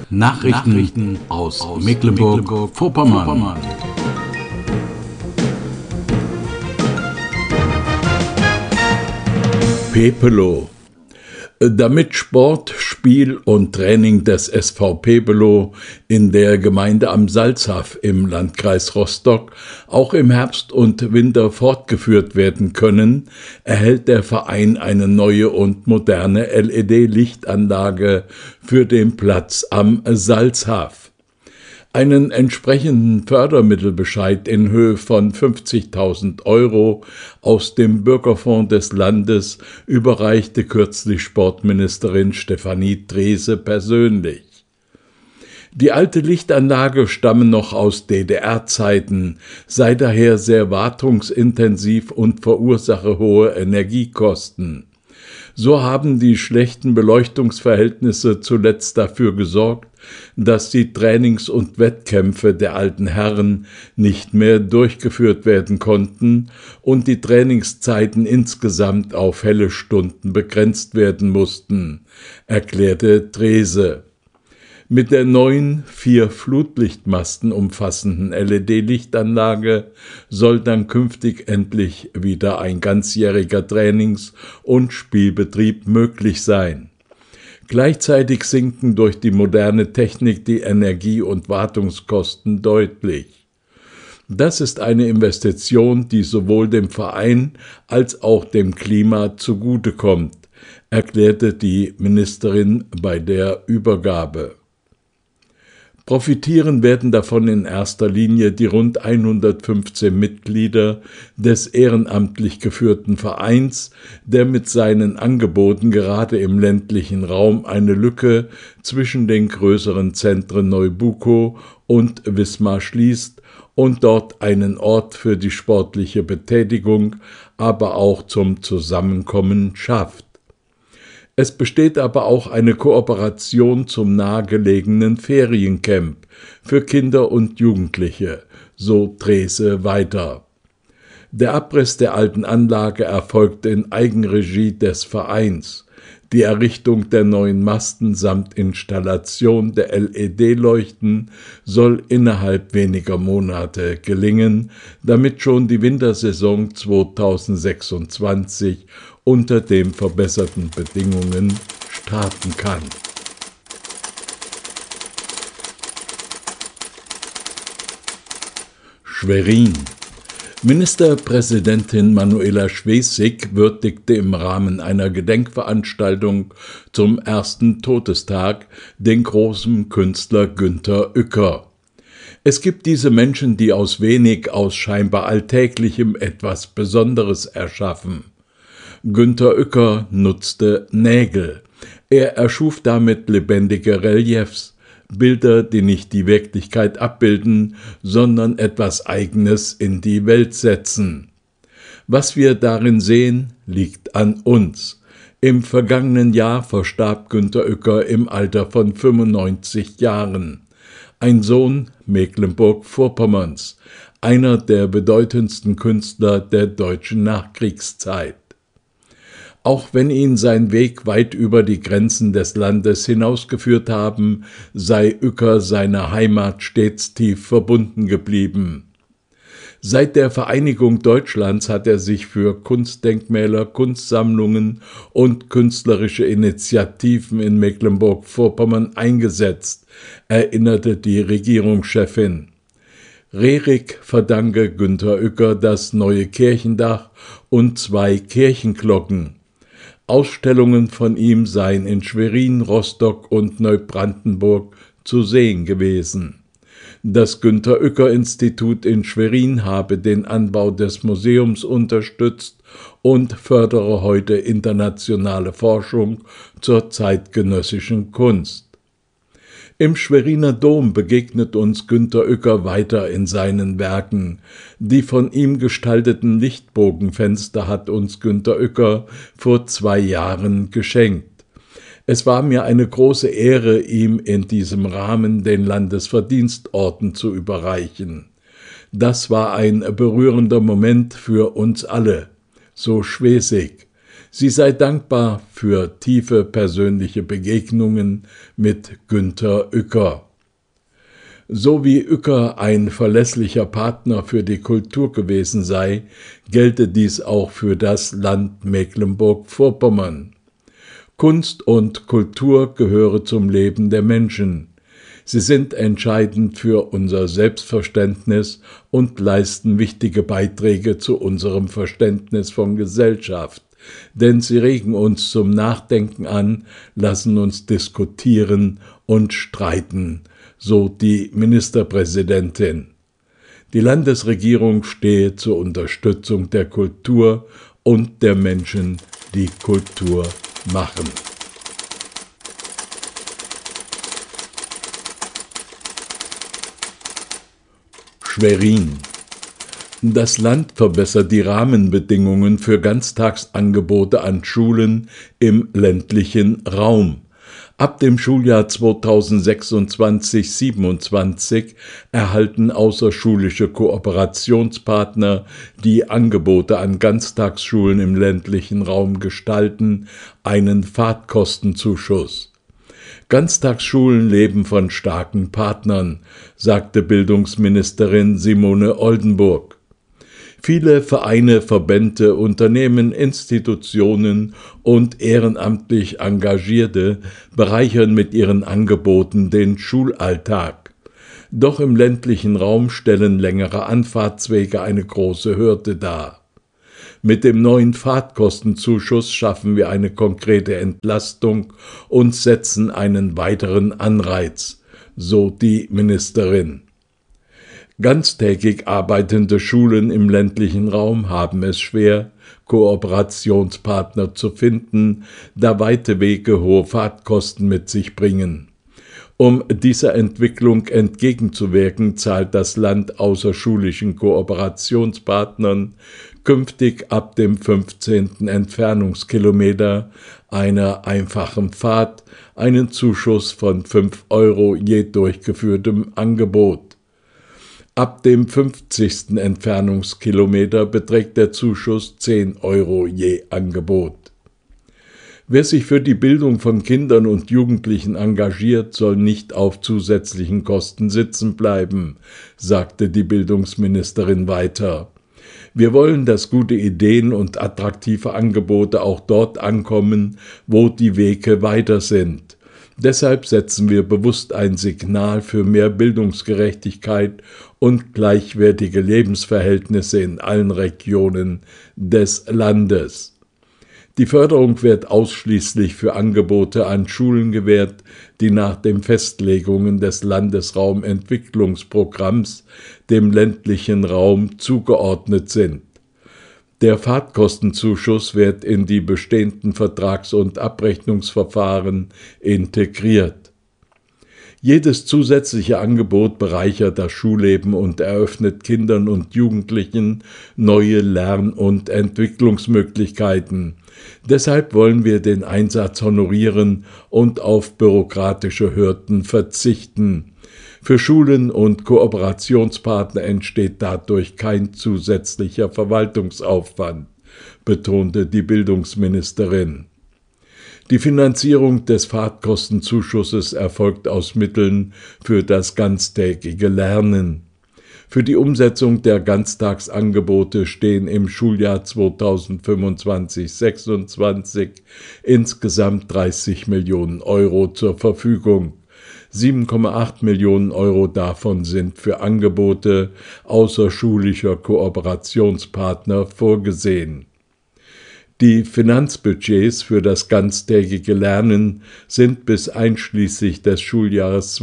Nachrichten aus Mecklenburg-Vorpommern. Pepelow. Damit Sport, Spiel und Training des SV Pepelow in der Gemeinde am Salzach im Landkreis Rostock auch im Herbst und Winter fortgeführt werden können, erhält der Verein eine neue und moderne LED-Lichtanlage für den Platz am Salzach. Einen entsprechenden Fördermittelbescheid in Höhe von 50.000 € aus dem Bürgerfonds des Landes überreichte kürzlich Sportministerin Stefanie Drese persönlich. Die alte Lichtanlage stamme noch aus DDR-Zeiten, sei daher sehr wartungsintensiv und verursache hohe Energiekosten. So haben die schlechten Beleuchtungsverhältnisse zuletzt dafür gesorgt, dass die Trainings- und Wettkämpfe der alten Herren nicht mehr durchgeführt werden konnten und die Trainingszeiten insgesamt auf helle Stunden begrenzt werden mussten, erklärte Drese. Mit der neuen 4 Flutlichtmasten umfassenden LED-Lichtanlage soll dann künftig endlich wieder ein ganzjähriger Trainings- und Spielbetrieb möglich sein. Gleichzeitig sinken durch die moderne Technik die Energie- und Wartungskosten deutlich. Das ist eine Investition, die sowohl dem Verein als auch dem Klima zugutekommt, erklärte die Ministerin bei der Übergabe. Profitieren werden davon in erster Linie die rund 115 Mitglieder des ehrenamtlich geführten Vereins, der mit seinen Angeboten gerade im ländlichen Raum eine Lücke zwischen den größeren Zentren Neubukow und Wismar schließt und dort einen Ort für die sportliche Betätigung, aber auch zum Zusammenkommen schafft. Es besteht aber auch eine Kooperation zum nahegelegenen Feriencamp für Kinder und Jugendliche, so Drese weiter. Der Abriss der alten Anlage erfolgte in Eigenregie des Vereins. Die Errichtung der neuen Masten samt Installation der LED-Leuchten soll innerhalb weniger Monate gelingen, damit schon die Wintersaison 2026 unter den verbesserten Bedingungen starten kann. Schwerin. Ministerpräsidentin Manuela Schwesig würdigte im Rahmen einer Gedenkveranstaltung zum 1. Todestag den großen Künstler Günter Uecker. Es gibt diese Menschen, die aus wenig, aus scheinbar Alltäglichem etwas Besonderes erschaffen. Günter Uecker nutzte Nägel. Er erschuf damit lebendige Reliefs, Bilder, die nicht die Wirklichkeit abbilden, sondern etwas Eigenes in die Welt setzen. Was wir darin sehen, liegt an uns. Im vergangenen Jahr verstarb Günter Uecker im Alter von 95 Jahren. Ein Sohn Mecklenburg-Vorpommerns, einer der bedeutendsten Künstler der deutschen Nachkriegszeit. Auch wenn ihn sein Weg weit über die Grenzen des Landes hinausgeführt haben, sei Uecker seiner Heimat stets tief verbunden geblieben. Seit der Vereinigung Deutschlands hat er sich für Kunstdenkmäler, Kunstsammlungen und künstlerische Initiativen in Mecklenburg-Vorpommern eingesetzt, erinnerte die Regierungschefin. Rerik verdanke Günter Uecker das neue Kirchendach und 2 Kirchenglocken. Ausstellungen von ihm seien in Schwerin, Rostock und Neubrandenburg zu sehen gewesen. Das Günter-Uecker-Institut in Schwerin habe den Anbau des Museums unterstützt und fördere heute internationale Forschung zur zeitgenössischen Kunst. Im Schweriner Dom begegnet uns Günter Uecker weiter in seinen Werken. Die von ihm gestalteten Lichtbogenfenster hat uns Günter Uecker vor 2 Jahren geschenkt. Es war mir eine große Ehre, ihm in diesem Rahmen den Landesverdienstorden zu überreichen. Das war ein berührender Moment für uns alle, so Schwesig. Sie sei dankbar für tiefe persönliche Begegnungen mit Günter Uecker. So wie Uecker ein verlässlicher Partner für die Kultur gewesen sei, gelte dies auch für das Land Mecklenburg-Vorpommern. Kunst und Kultur gehöre zum Leben der Menschen. Sie sind entscheidend für unser Selbstverständnis und leisten wichtige Beiträge zu unserem Verständnis von Gesellschaft, denn sie regen uns zum Nachdenken an, lassen uns diskutieren und streiten, so die Ministerpräsidentin. Die Landesregierung stehe zur Unterstützung der Kultur und der Menschen, die Kultur machen. Schwerin. Das Land verbessert die Rahmenbedingungen für Ganztagsangebote an Schulen im ländlichen Raum. Ab dem Schuljahr 2026/27 erhalten außerschulische Kooperationspartner, die Angebote an Ganztagsschulen im ländlichen Raum gestalten, einen Fahrtkostenzuschuss. Ganztagsschulen leben von starken Partnern, sagte Bildungsministerin Simone Oldenburg. Viele Vereine, Verbände, Unternehmen, Institutionen und ehrenamtlich Engagierte bereichern mit ihren Angeboten den Schulalltag. Doch im ländlichen Raum stellen längere Anfahrtswege eine große Hürde dar. Mit dem neuen Fahrtkostenzuschuss schaffen wir eine konkrete Entlastung und setzen einen weiteren Anreiz, so die Ministerin. Ganztägig arbeitende Schulen im ländlichen Raum haben es schwer, Kooperationspartner zu finden, da weite Wege hohe Fahrtkosten mit sich bringen. Um dieser Entwicklung entgegenzuwirken, zahlt das Land außerschulischen Kooperationspartnern künftig ab dem 15. Entfernungskilometer einer einfachen Fahrt einen Zuschuss von 5 € je durchgeführtem Angebot. Ab dem 50. Entfernungskilometer beträgt der Zuschuss 10 € je Angebot. Wer sich für die Bildung von Kindern und Jugendlichen engagiert, soll nicht auf zusätzlichen Kosten sitzen bleiben, sagte die Bildungsministerin weiter. Wir wollen, dass gute Ideen und attraktive Angebote auch dort ankommen, wo die Wege weiter sind. Deshalb setzen wir bewusst ein Signal für mehr Bildungsgerechtigkeit und gleichwertige Lebensverhältnisse in allen Regionen des Landes. Die Förderung wird ausschließlich für Angebote an Schulen gewährt, die nach den Festlegungen des Landesraumentwicklungsprogramms dem ländlichen Raum zugeordnet sind. Der Fahrtkostenzuschuss wird in die bestehenden Vertrags- und Abrechnungsverfahren integriert. Jedes zusätzliche Angebot bereichert das Schulleben und eröffnet Kindern und Jugendlichen neue Lern- und Entwicklungsmöglichkeiten. Deshalb wollen wir den Einsatz honorieren und auf bürokratische Hürden verzichten. Für Schulen und Kooperationspartner entsteht dadurch kein zusätzlicher Verwaltungsaufwand, betonte die Bildungsministerin. Die Finanzierung des Fahrtkostenzuschusses erfolgt aus Mitteln für das ganztägige Lernen. Für die Umsetzung der Ganztagsangebote stehen im Schuljahr 2025/26 insgesamt 30 Millionen € zur Verfügung. 7,8 Millionen € davon sind für Angebote außerschulischer Kooperationspartner vorgesehen. Die Finanzbudgets für das ganztägige Lernen sind bis einschließlich des Schuljahres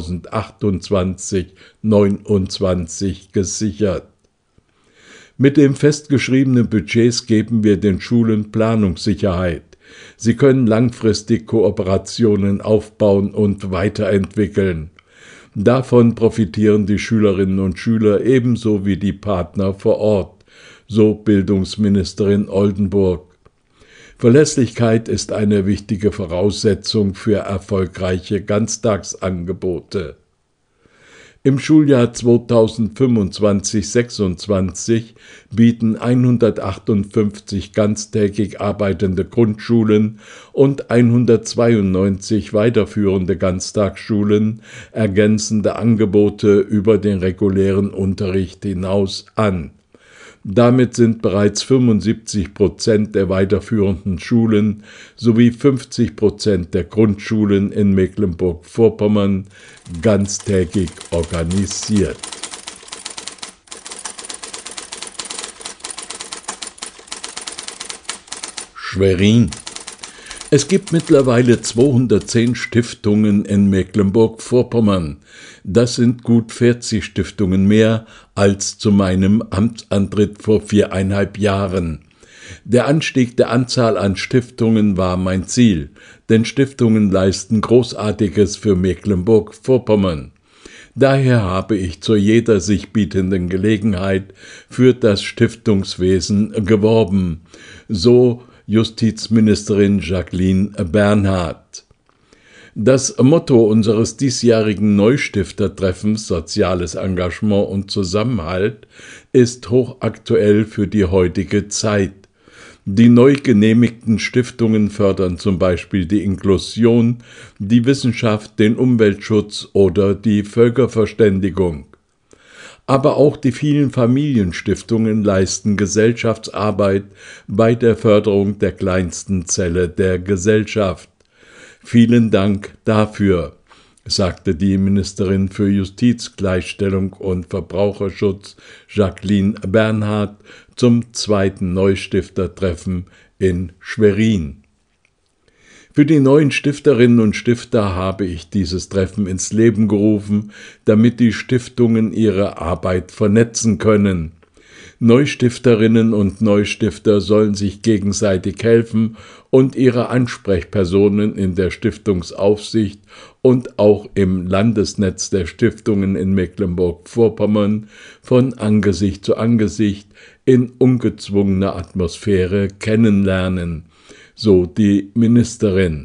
2028/29 gesichert. Mit den festgeschriebenen Budgets geben wir den Schulen Planungssicherheit. Sie können langfristig Kooperationen aufbauen und weiterentwickeln. Davon profitieren die Schülerinnen und Schüler ebenso wie die Partner vor Ort, so Bildungsministerin Oldenburg. Verlässlichkeit ist eine wichtige Voraussetzung für erfolgreiche Ganztagsangebote. Im Schuljahr 2025/26 bieten 158 ganztägig arbeitende Grundschulen und 192 weiterführende Ganztagsschulen ergänzende Angebote über den regulären Unterricht hinaus an. Damit sind bereits 75% der weiterführenden Schulen sowie 50% der Grundschulen in Mecklenburg-Vorpommern ganztägig organisiert. Schwerin. Es gibt mittlerweile 210 Stiftungen in Mecklenburg-Vorpommern. Das sind gut 40 Stiftungen mehr als zu meinem Amtsantritt vor 4,5 Jahren. Der Anstieg der Anzahl an Stiftungen war mein Ziel, denn Stiftungen leisten Großartiges für Mecklenburg-Vorpommern. Daher habe ich zu jeder sich bietenden Gelegenheit für das Stiftungswesen geworben, so Justizministerin Jacqueline Bernhard. Das Motto unseres diesjährigen Neustiftertreffens Soziales Engagement und Zusammenhalt ist hochaktuell für die heutige Zeit. Die neu genehmigten Stiftungen fördern zum Beispiel die Inklusion, die Wissenschaft, den Umweltschutz oder die Völkerverständigung. Aber auch die vielen Familienstiftungen leisten Gesellschaftsarbeit bei der Förderung der kleinsten Zelle der Gesellschaft. Vielen Dank dafür, sagte die Ministerin für Justiz, Gleichstellung und Verbraucherschutz Jacqueline Bernhard zum 2. Neustiftertreffen in Schwerin. Für die neuen Stifterinnen und Stifter habe ich dieses Treffen ins Leben gerufen, damit die Stiftungen ihre Arbeit vernetzen können. Neustifterinnen und Neustifter sollen sich gegenseitig helfen und ihre Ansprechpersonen in der Stiftungsaufsicht und auch im Landesnetz der Stiftungen in Mecklenburg-Vorpommern von Angesicht zu Angesicht in ungezwungener Atmosphäre kennenlernen, so die Ministerin.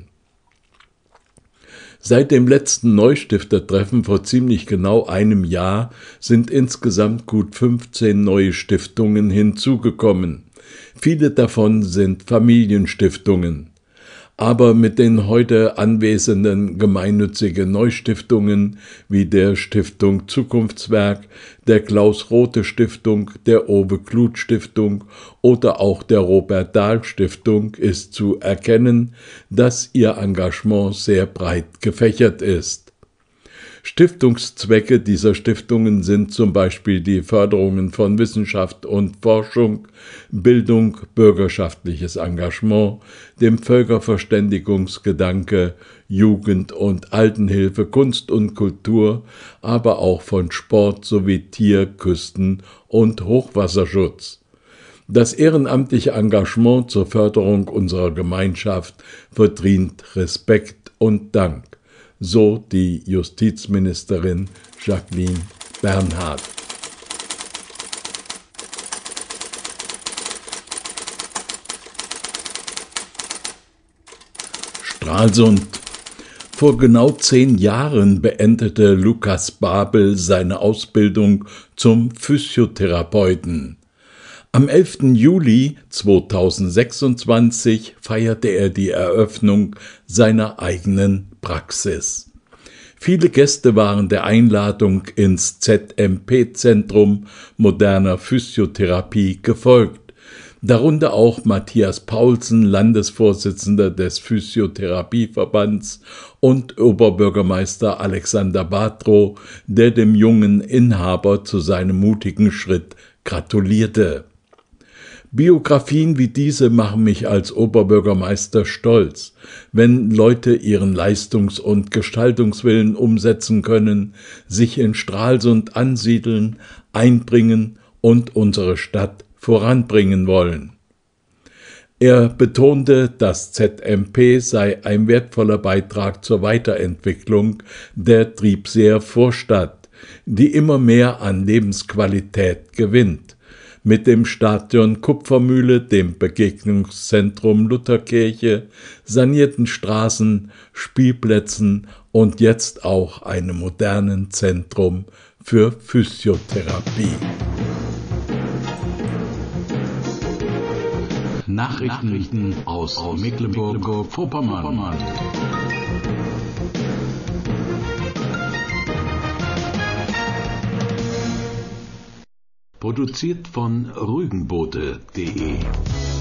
Seit dem letzten Neustiftertreffen vor ziemlich genau einem Jahr sind insgesamt gut 15 neue Stiftungen hinzugekommen. Viele davon sind Familienstiftungen. Aber mit den heute anwesenden gemeinnützigen Neustiftungen wie der Stiftung Zukunftswerk, der Klaus-Rothe-Stiftung, der Owe-Kluth-Stiftung oder auch der Robert-Dahl-Stiftung ist zu erkennen, dass ihr Engagement sehr breit gefächert ist. Stiftungszwecke dieser Stiftungen sind zum Beispiel die Förderungen von Wissenschaft und Forschung, Bildung, bürgerschaftliches Engagement, dem Völkerverständigungsgedanke, Jugend- und Altenhilfe, Kunst und Kultur, aber auch von Sport sowie Tier-, Küsten- und Hochwasserschutz. Das ehrenamtliche Engagement zur Förderung unserer Gemeinschaft verdient Respekt und Dank. So die Justizministerin Jacqueline Bernhard. Stralsund. Vor genau 10 Jahren beendete Lukas Babel seine Ausbildung zum Physiotherapeuten. Am 11. Juli 2026 feierte er die Eröffnung seiner eigenen Praxis. Viele Gäste waren der Einladung ins ZMP-Zentrum moderner Physiotherapie gefolgt, darunter auch Matthias Paulsen, Landesvorsitzender des Physiotherapieverbands, und Oberbürgermeister Alexander Bartrow, der dem jungen Inhaber zu seinem mutigen Schritt gratulierte. Biografien wie diese machen mich als Oberbürgermeister stolz, wenn Leute ihren Leistungs- und Gestaltungswillen umsetzen können, sich in Stralsund ansiedeln, einbringen und unsere Stadt voranbringen wollen. Er betonte, das ZMP sei ein wertvoller Beitrag zur Weiterentwicklung der Triebseer Vorstadt, die immer mehr an Lebensqualität gewinnt. mit dem Stadion Kupfermühle, dem Begegnungszentrum Lutherkirche, sanierten Straßen, Spielplätzen und jetzt auch einem modernen Zentrum für Physiotherapie. Nachrichten aus Mecklenburg-Vorpommern. Produziert von rügenbote.de